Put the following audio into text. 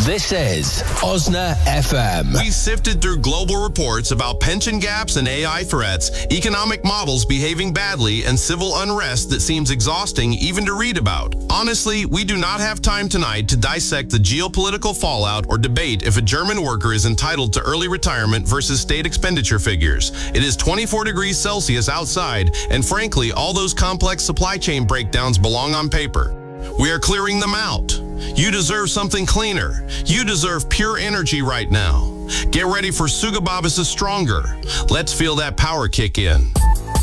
This is Osna FM. We sifted through global reports about pension gaps and AI threats, economic models behaving badly, and civil unrest that seems exhausting even to read about. Honestly, we do not have time tonight to dissect the geopolitical fallout or debate if a German worker is entitled to early retirement versus state expenditure figures. It is 24 degrees Celsius outside, and frankly, all those complex supply chain breakdowns belong on paper. We are clearing them out. You deserve something cleaner. You deserve pure energy right now. Get ready for Sugababis' Stronger. Let's feel that power kick in.